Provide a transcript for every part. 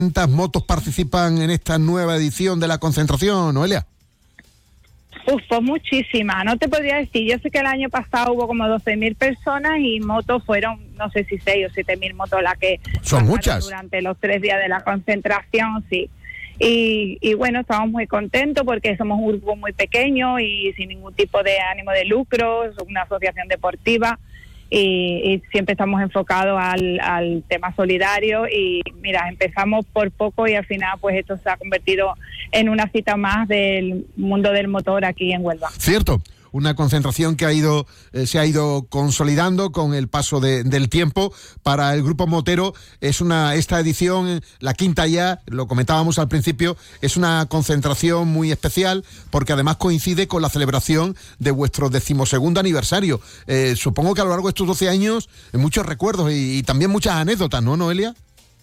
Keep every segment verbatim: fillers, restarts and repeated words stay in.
¿Cuántas motos participan en esta nueva edición de la concentración, Noelia? Uf, pues muchísimas, no te podría decir. Yo sé que el año pasado hubo como doce mil personas y motos fueron, no sé si seis o siete mil motos las que son muchas durante los tres días de la concentración, sí. Y, y bueno, estamos muy contentos porque somos un grupo muy pequeño y sin ningún tipo de ánimo de lucro, es una asociación deportiva. Y, y siempre estamos enfocados al, al tema solidario y mira, empezamos por poco y al final pues esto se ha convertido en una cita más del mundo del motor aquí en Huelva. Cierto, una concentración que ha ido eh, se ha ido consolidando con el paso de, del tiempo. Para el grupo motero es una esta edición, la quinta ya, lo comentábamos al principio, es una concentración muy especial porque además coincide con la celebración de vuestro decimosegundo aniversario. Eh, supongo que a lo largo de estos doce años eh, muchos recuerdos y, y también muchas anécdotas, ¿no, Noelia?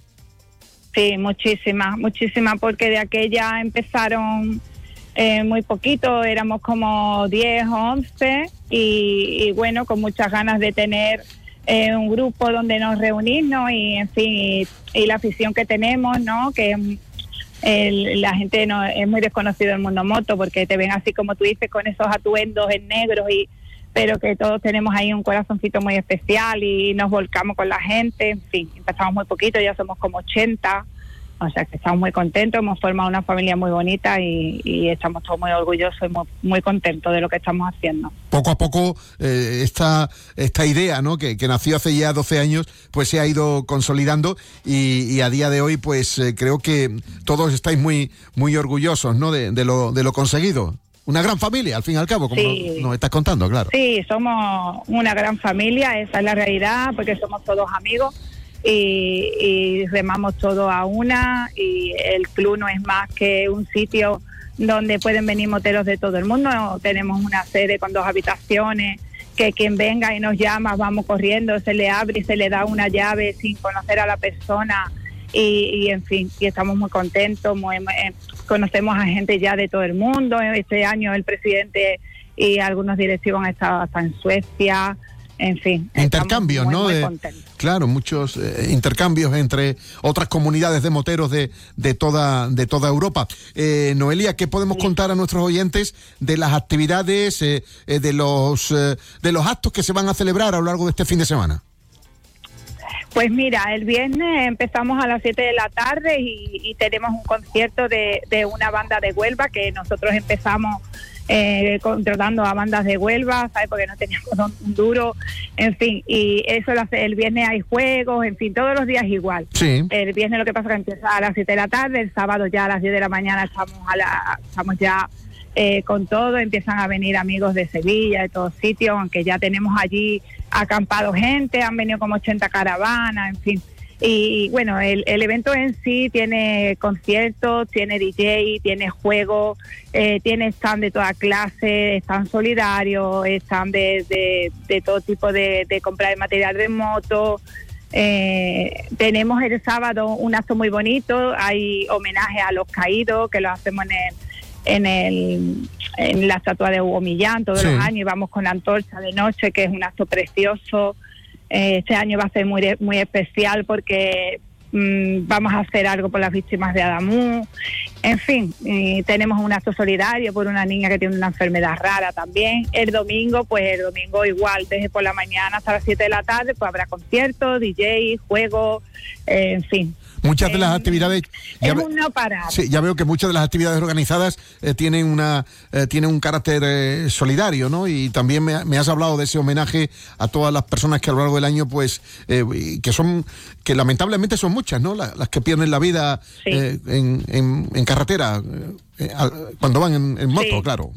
Sí, muchísimas, muchísimas, porque de aquella empezaron Eh, muy poquito, éramos como diez o once y, y bueno, con muchas ganas de tener eh, un grupo donde nos reunirnos y en fin, y, y la afición que tenemos, ¿no? Que el, la gente no es muy desconocido el mundo moto porque te ven así como tú dices con esos atuendos en negro y pero que todos tenemos ahí un corazoncito muy especial y nos volcamos con la gente, en fin, empezamos muy poquito, ya somos como ochenta. O sea que estamos muy contentos, hemos formado una familia muy bonita y, y estamos todos muy orgullosos y muy, muy contentos de lo que estamos haciendo. Poco a poco eh, esta esta idea, ¿no? que, que nació hace ya doce años, pues se ha ido consolidando y, y a día de hoy pues eh, creo que todos estáis muy muy orgullosos, ¿no? de, de lo de lo conseguido. Una gran familia, al fin y al cabo, como sí. nos, nos estás contando, claro. Sí, somos una gran familia, esa es la realidad, porque somos todos amigos. Y, y remamos todo a una y el club no es más que un sitio donde pueden venir moteros de todo el mundo. Tenemos una sede con dos habitaciones que quien venga y nos llama vamos corriendo, se le abre y se le da una llave sin conocer a la persona y, y en fin, y estamos muy contentos, muy, eh, conocemos a gente ya de todo el mundo. Este año el presidente y algunos directivos han estado hasta en Suecia. En fin, intercambios, muy, ¿no? Muy de, claro, muchos eh, intercambios entre otras comunidades de moteros de, de toda de toda Europa. Eh, Noelia, ¿qué podemos sí. contar a nuestros oyentes de las actividades, eh, eh, de los eh, de los actos que se van a celebrar a lo largo de este fin de semana? Pues mira, el viernes empezamos a las siete de la tarde y, y tenemos un concierto de, de una banda de Huelva que nosotros empezamos Eh, contratando a bandas de Huelva, ¿sabes? Porque no teníamos un duro, en fin, y eso lo hace el viernes, hay juegos, en fin, todos los días igual. Sí. El viernes lo que pasa es que empieza a las siete de la tarde, el sábado ya a las diez de la mañana estamos a la, estamos ya eh, con todo, empiezan a venir amigos de Sevilla, de todos sitios, aunque ya tenemos allí acampado gente, han venido como ochenta caravanas, en fin. Y bueno, el, el evento en sí tiene conciertos, tiene D J, tiene juegos, eh, tiene stand de toda clase, stand solidario, stand de, de, de todo tipo de, de compra de material de moto. Eh, tenemos el sábado un acto muy bonito, hay homenaje a los caídos que lo hacemos en el en el en la estatua de Hugo Millán todos sí. los años y vamos con la antorcha de noche, que es un acto precioso. Este año va a ser muy muy especial porque mmm, vamos a hacer algo por las víctimas de Adamú. En fin, y tenemos un acto solidario por una niña que tiene una enfermedad rara también. El domingo, pues el domingo igual, desde por la mañana hasta las siete de la tarde, pues habrá conciertos, D J, juegos, eh, en fin. Muchas de las actividades ya, ve, no sí, ya veo que muchas de las actividades organizadas eh, tienen una eh, tienen un carácter eh, solidario, ¿no? Y también me, me has hablado de ese homenaje a todas las personas que a lo largo del año, pues, eh, que son que lamentablemente son muchas, ¿no? Las, las que pierden la vida sí. eh, en, en, en carretera eh, cuando van en, en moto, sí. claro.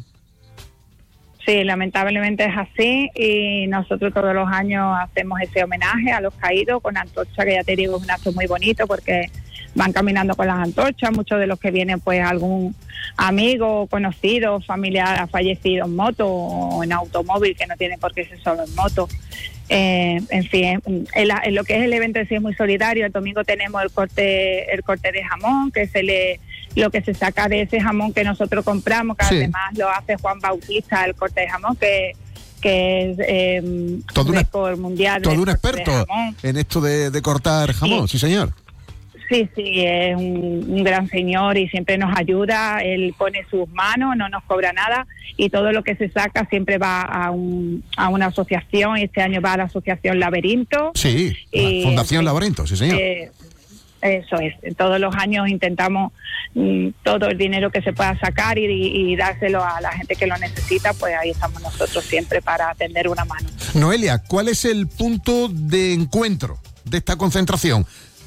Sí, lamentablemente es así y nosotros todos los años hacemos ese homenaje a los caídos con antorcha, que ya te digo es un acto muy bonito porque van caminando con las antorchas, muchos de los que vienen pues algún amigo, conocido, familiar ha fallecido en moto o en automóvil, que no tiene por qué ser solo en moto. Eh, en fin, en, en lo que es el evento en sí es muy solidario. El domingo tenemos el corte el corte de jamón, que se le lo que se saca de ese jamón que nosotros compramos, que sí. además lo hace Juan Bautista, el corte de jamón, que que es eh, todo récord un, mundial. Todo un experto en esto de, de cortar jamón, sí, sí señor. Sí, sí, es un, un gran señor y siempre nos ayuda. Él pone sus manos, no nos cobra nada y todo lo que se saca siempre va a, un, a una asociación. Este año va a la asociación Laberinto. Sí, y, Fundación sí, Laberinto, sí señor. Eh, Eso es, todos los años intentamos mm, todo el dinero que se pueda sacar y, y, y dárselo a la gente que lo necesita, pues ahí estamos nosotros siempre para tender una mano. Noelia, ¿cuál es el punto de encuentro de esta concentración?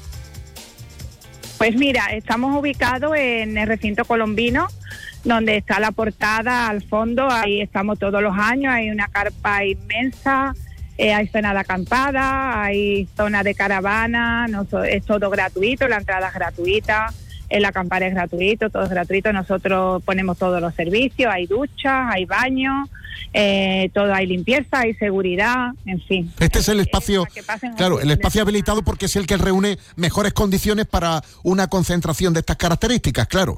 Pues mira, estamos ubicados en el recinto colombino, donde está la portada al fondo, ahí estamos todos los años, hay una carpa inmensa. Eh, hay zona de acampada, hay zona de caravana, no, es todo gratuito, la entrada es gratuita, el acampar es gratuito, todo es gratuito, nosotros ponemos todos los servicios, hay duchas, hay baños, eh, todo, hay limpieza, hay seguridad, en fin. Este es el espacio, claro, el espacio habilitado porque es el que reúne mejores condiciones para una concentración de estas características, claro.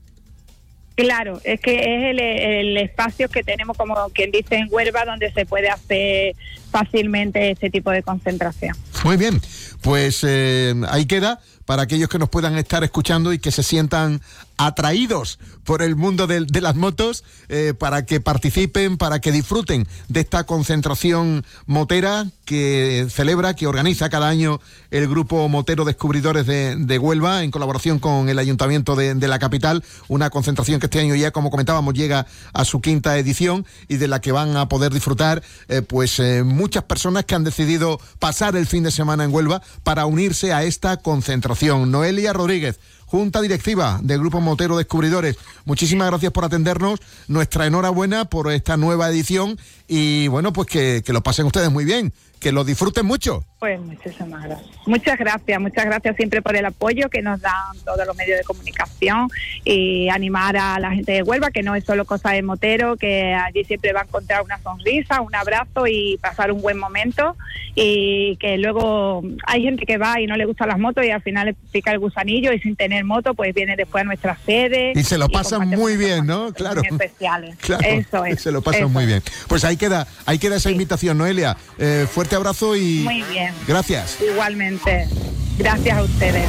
Claro, es que es el, el espacio que tenemos, como quien dice, en Huelva, donde se puede hacer fácilmente este tipo de concentración. Muy bien, pues eh, ahí queda para aquellos que nos puedan estar escuchando y que se sientan atraídos por el mundo de, de las motos, eh, para que participen, para que disfruten de esta concentración motera que celebra, que organiza cada año el Grupo Motero Descubridores de, de Huelva, en colaboración con el Ayuntamiento de, de la capital, una concentración que este año ya, como comentábamos, llega a su quinta edición y de la que van a poder disfrutar eh, pues eh, muchas personas que han decidido pasar el fin de semana en Huelva para unirse a esta concentración. Noelia Rodríguez, Junta Directiva del Grupo Motero Descubridores, muchísimas gracias por atendernos, nuestra enhorabuena por esta nueva edición y bueno, pues que, que lo pasen ustedes muy bien, que lo disfruten mucho. Pues muchísimas gracias. Muchas gracias, muchas gracias siempre por el apoyo que nos dan todos los medios de comunicación y animar a la gente de Huelva, que no es solo cosa de motero, que allí siempre va a encontrar una sonrisa, un abrazo y pasar un buen momento, y que luego hay gente que va y no le gustan las motos y al final le pica el gusanillo y sin tener moto pues viene después a nuestra sede. Y se lo pasan muy bien, ¿no? Claro. Especiales. Claro, eso es. Se lo pasan eso muy es. bien. Pues ahí queda, ahí queda esa sí. invitación, Noelia. Eh, fuerte abrazo y... Muy bien. Gracias. Igualmente. Gracias a ustedes.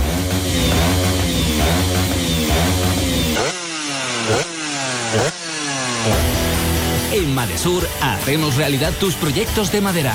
En Madesur hacemos realidad tus proyectos de madera.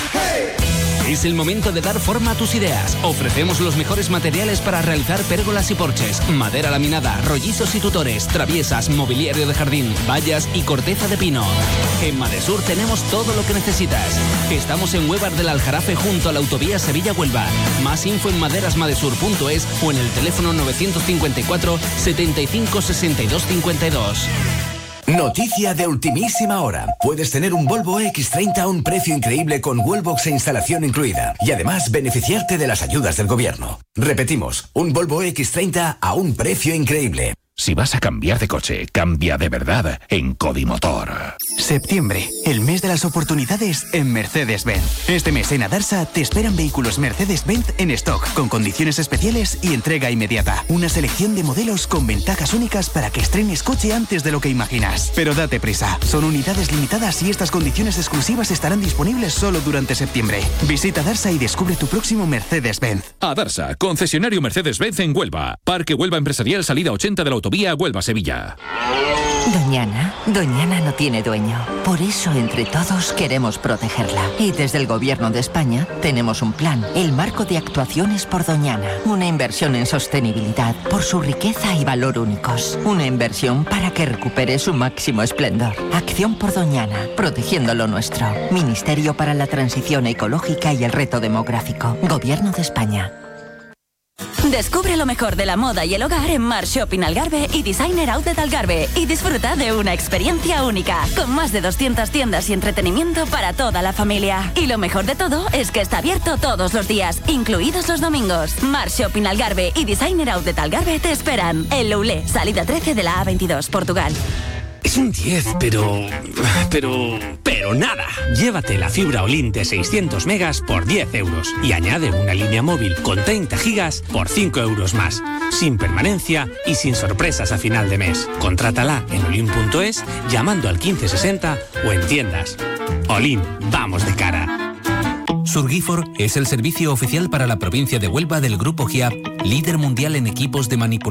Es el momento de dar forma a tus ideas. Ofrecemos los mejores materiales para realizar pérgolas y porches, madera laminada, rollizos y tutores, traviesas, mobiliario de jardín, vallas y corteza de pino. En Madesur tenemos todo lo que necesitas. Estamos en Huevar del Aljarafe junto a la autovía Sevilla-Huelva. Más info en maderasmadesur punto es o en el teléfono novecientos cincuenta y cuatro, setenta y cinco, sesenta y dos, cincuenta y dos. Noticia de ultimísima hora. Puedes tener un Volvo equis treinta a un precio increíble con Wallbox e instalación incluida. Y además beneficiarte de las ayudas del gobierno. Repetimos, un Volvo equis treinta a un precio increíble. Si vas a cambiar de coche, cambia de verdad en Codimotor. Septiembre, el mes de las oportunidades en Mercedes-Benz. Este mes en Adarsa te esperan vehículos Mercedes-Benz en stock, con condiciones especiales y entrega inmediata. Una selección de modelos con ventajas únicas para que estrenes coche antes de lo que imaginas. Pero date prisa, son unidades limitadas y estas condiciones exclusivas estarán disponibles solo durante septiembre. Visita Adarsa y descubre tu próximo Mercedes-Benz. Adarsa, concesionario Mercedes-Benz en Huelva. Parque Huelva Empresarial, salida ochenta de la autovía Huelva-Sevilla. Doñana, Doñana no tiene dueño. Por eso, entre todos, queremos protegerla. Y desde el Gobierno de España tenemos un plan, el Marco de Actuaciones por Doñana. Una inversión en sostenibilidad por su riqueza y valor únicos. Una inversión para que recupere su máximo esplendor. Acción por Doñana, protegiendo lo nuestro. Ministerio para la Transición Ecológica y el Reto Demográfico. Gobierno de España. Descubre lo mejor de la moda y el hogar en Mar Shopping Algarve y Designer Outlet Algarve y disfruta de una experiencia única, con más de doscientas tiendas y entretenimiento para toda la familia. Y lo mejor de todo es que está abierto todos los días, incluidos los domingos. Mar Shopping Algarve y Designer Outlet Algarve te esperan. En Loulé, salida trece de la A veintidós, Portugal. Es un diez, pero... pero... pero nada. Llévate la fibra Olin de seiscientos megas por diez euros y añade una línea móvil con treinta gigas por cinco euros más. Sin permanencia y sin sorpresas a final de mes. Contrátala en olin punto es llamando al quince sesenta o en tiendas. Olin, vamos de cara. Surgifor es el servicio oficial para la provincia de Huelva del Grupo G I A P, líder mundial en equipos de manipulación